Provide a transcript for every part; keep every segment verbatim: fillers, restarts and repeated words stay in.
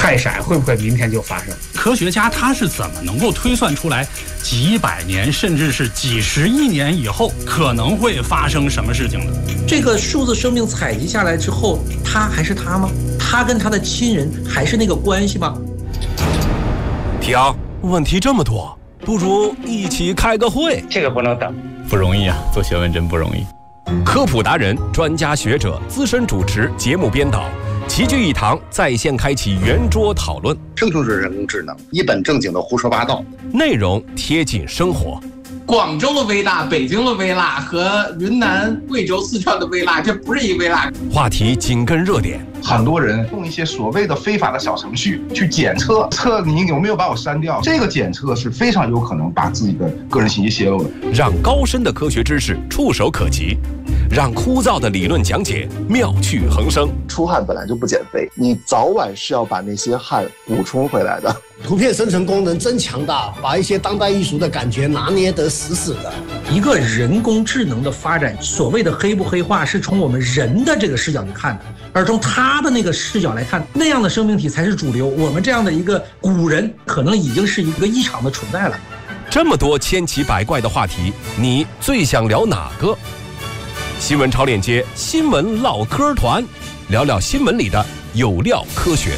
快闪会不会明天就发生？ 科学家他是怎么能够推算出来几百年甚至是几十亿年以后可能会发生什么事情的？ 这个数字生命采集下来之后，他还是他吗？他跟他的亲人还是那个关系吗？ 提昂，问题这么多，不如一起开个会。 这个不能等， 不容易啊，做学问真不容易。 科普达人、专家学者、资深主持、节目编导齐聚一堂，在线开启圆桌讨论。 生成式人工智能一本正经的胡说八道， 内容贴近生活。 广州的微辣、北京的微辣和云南、贵州、四川的微辣，这不是一微辣。 话题紧跟热点。 很多人用一些所谓的非法的小程序去检测，测你有没有把我删掉。这个检测是非常有可能把自己的个人信息泄露的。 让高深的科学知识触手可及，让枯燥的理论讲解妙趣横生。 出汗本来就不减肥，你早晚是要把那些汗补充回来的。 图片生成功能真强大，把一些当代艺术的感觉拿捏得死死的。 一个人工智能的发展，所谓的黑不黑化，是从我们人的这个视角去看的，而从他的那个视角来看，那样的生命体才是主流。我们这样的一个古人，可能已经是一个异常的存在了。 这么多千奇百怪的话题，你最想聊哪个？新闻超链接，新闻唠嗑团，聊聊新闻里的有料科学。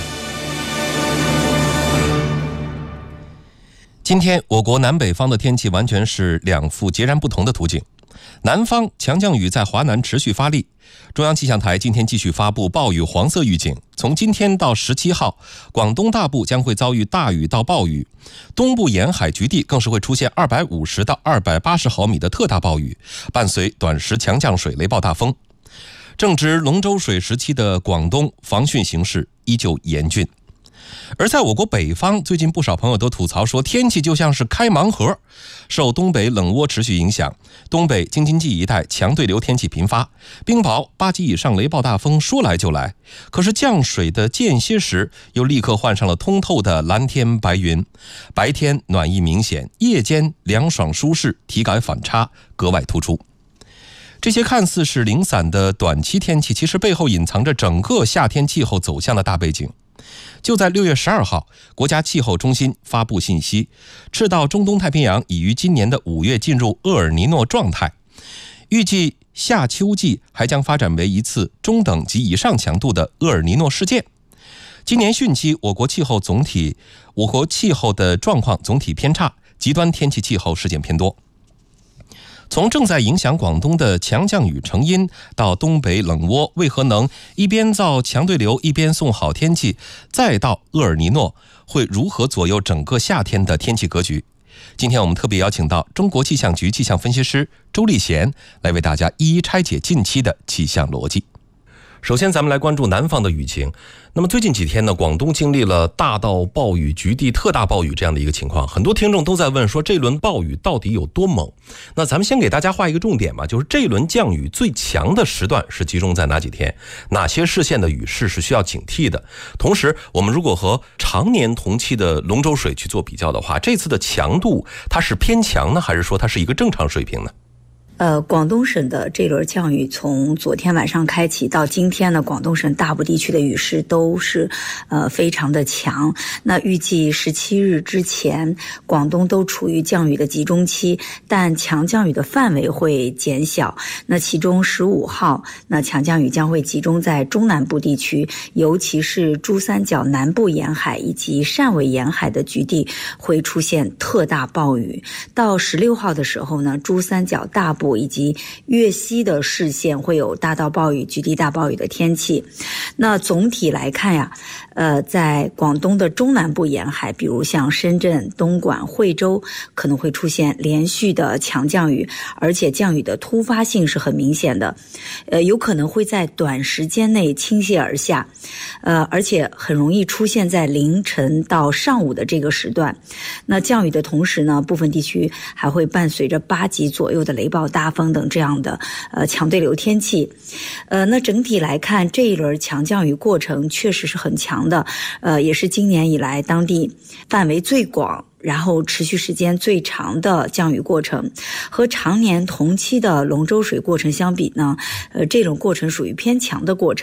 今天我国南北方的天气完全是两副截然不同的图景。南方强降雨在华南持续发力，中央气象台今天继续发布暴雨黄色预警，从今天到十七号，广东大部将会遭遇大雨到暴雨，东部沿海局地更是会出现二百五十到二百八十毫米的特大暴雨，伴随短时强降水、雷暴大风。正值龙舟水时期的广东防汛形势依旧严峻。而在我国北方，最近不少朋友都吐槽说，天气就像是开盲盒。受东北冷涡持续影响，东北京津冀一带强对流天气频发，冰雹、八级以上雷暴大风说来就来。可是降水的间歇时，又立刻换上了通透的蓝天白云，白天暖意明显，夜间凉爽舒适，体感反差格外突出。这些看似是零散的短期天气，其实背后隐藏着整个夏天气候走向的大背景。就在六月十二号，国家气候中心发布信息，赤道中东太平洋已于今年的五月进入厄尔尼诺状态，预计夏秋季还将发展为一次中等及以上强度的厄尔尼诺事件。今年汛期，我国气候总体，我国气候的状况总体偏差，极端天气气候事件偏多。从正在影响广东的强降雨成因，到东北冷涡为何能一边造强对流一边送好天气，再到厄尔尼诺会如何左右整个夏天的天气格局，今天我们特别邀请到中国气象局气象分析师周立贤来为大家一一拆解近期的气象逻辑。首先咱们来关注南方的雨情。那么最近几天呢，广东经历了大到暴雨、局地特大暴雨这样的一个情况，很多听众都在问说这轮暴雨到底有多猛。那咱们先给大家画一个重点吧，就是这轮降雨最强的时段是集中在哪几天，哪些市县的雨势是需要警惕的。同时我们如果和常年同期的龙舟水去做比较的话，这次的强度它是偏强呢，还是说它是一个正常水平呢？ 呃，广东省的这轮降雨从昨天晚上开启到今天呢，广东省大部地区的雨势都是呃非常的强。那预计十七日之前，广东都处于降雨的集中期，但强降雨的范围会减小。那其中十五号，那强降雨将会集中在中南部地区，尤其是珠三角南部沿海以及汕尾沿海的局地会出现特大暴雨。到十六号的时候呢，珠三角大部以及粤西的市县会有大到暴雨、局地大暴雨的天气。那总体来看呀，呃，在广东的中南部沿海，比如像深圳、东莞、惠州，可能会出现连续的强降雨，而且降雨的突发性是很明显的，呃，有可能会在短时间内倾泻而下，呃，而且很容易出现在凌晨到上午的这个时段。那降雨的同时呢，部分地区还会伴随着八级左右的雷暴大风等这样的呃强对流天气。呃，那整体来看，这一轮强降雨过程确实是很强的，呃，也是今年以来当地范围最广，然后持续时间最长的降雨过程。和常年同期的龙舟水过程相比呢，呃，这种过程属于偏强的过程。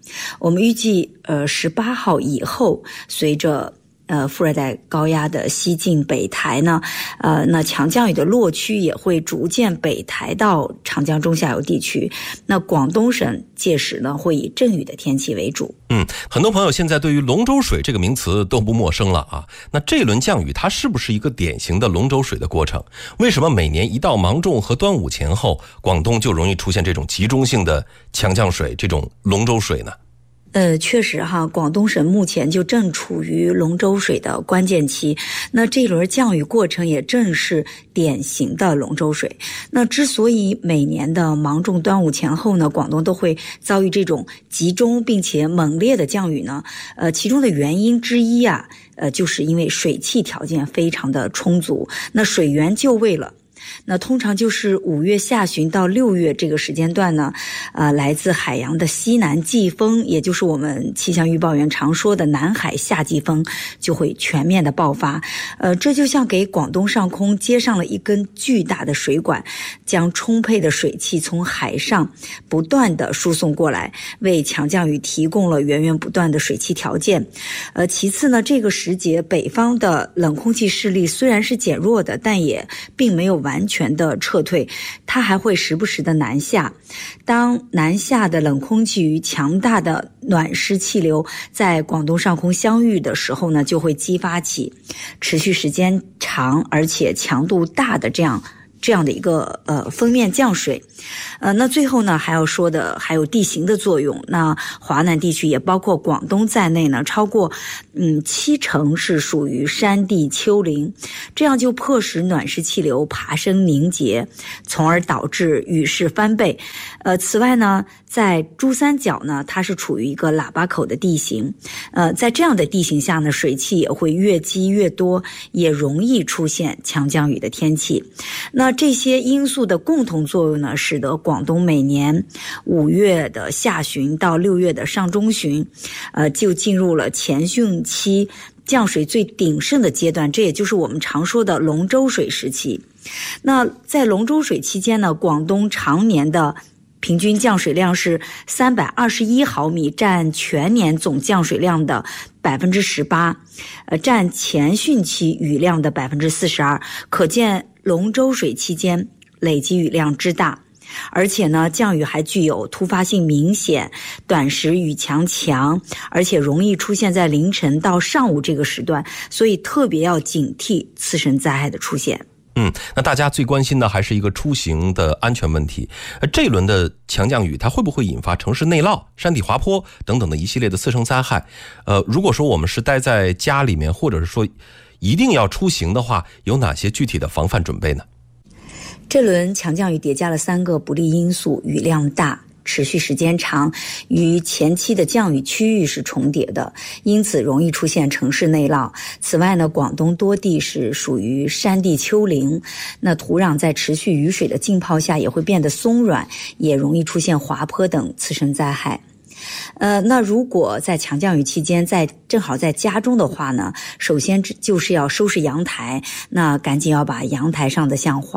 我们预计，呃，十八号以后，随着呃，副热带高压的西进北抬呢，呃，那强降雨的落区也会逐渐北抬到长江中下游地区。那广东省届时呢，会以阵雨的天气为主。 嗯，很多朋友现在对于龙舟水这个名词都不陌生了啊。那这轮降雨它是不是一个典型的龙舟水的过程？为什么每年一到芒种和端午前后，广东就容易出现这种集中性的强降水，这种龙舟水呢？ 呃，确实哈，广东省目前就正处于龙舟水的关键期。那这轮降雨过程也正是典型的龙舟水。那之所以每年的芒种、端午前后呢，广东都会遭遇这种集中并且猛烈的降雨呢，呃，其中的原因之一啊，呃，就是因为水汽条件非常的充足，那水源就位了。那通常就是五月下旬到六月这个时间段呢，呃，来自海洋的西南季风，也就是我们气象预报员常说的南海夏季风，就会全面的爆发。呃，这就像给广东上空接上了一根巨大的水管，将充沛的水汽从海上不断的输送过来，为强降雨提供了源源不断的水汽条件。呃，其次呢，这个时节北方的冷空气势力虽然是减弱的，但也并没有完完全的撤退，它还会时不时的南下。当南下的冷空气与强大的暖湿气流在广东上空相遇的时候呢，就会激发起持续时间长而且强度大的这样这样的一个呃锋面降水。呃，那最后呢，还要说的还有地形的作用。那华南地区也包括广东在内呢，超过嗯七成是属于山地丘陵，这样就迫使暖湿气流爬升凝结，从而导致雨势翻倍。呃，此外呢，在珠三角呢，它是处于一个喇叭口的地形，呃，在这样的地形下呢，水汽也会越积越多，也容易出现强降雨的天气。那这些因素的共同作用呢，使得广东每年五月的下旬到六月的上中旬，呃，就进入了前汛期降水最鼎盛的阶段，这也就是我们常说的龙舟水时期。那在龙舟水期间呢，广东常年的平均降水量是三百二十一毫米，占全年总降水量的百分之十八，呃，占前汛期雨量的百分之四十二。可见龙舟水期间累积雨量之大。而且呢，降雨还具有突发性明显，短时雨强强，而且容易出现在凌晨到上午这个时段，所以特别要警惕次生灾害的出现。 嗯，那大家最关心的还是一个出行的安全问题。呃，这一轮的强降雨，它会不会引发城市内涝、山体滑坡等等的一系列的次生灾害？呃，如果说我们是待在家里面，或者是说一定要出行的话，有哪些具体的防范准备呢？ 这轮强降雨叠加了三个不利因素：雨量大、持续时间长，与前期的降雨区域是重叠的，因此容易出现城市内涝。此外呢，广东多地是属于山地丘陵，那土壤在持续雨水的浸泡下也会变得松软，也容易出现滑坡等次生灾害。呃，那如果在强降雨期间在正好在家中的话呢，首先就是要收拾阳台，那赶紧要把阳台上的像花